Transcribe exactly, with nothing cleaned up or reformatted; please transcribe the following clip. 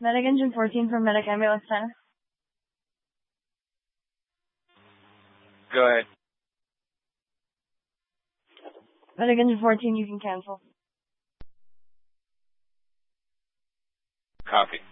Medic Engine fourteen from Medic Ambulance ten. Go ahead. Medic Engine fourteen, you can cancel. Copy.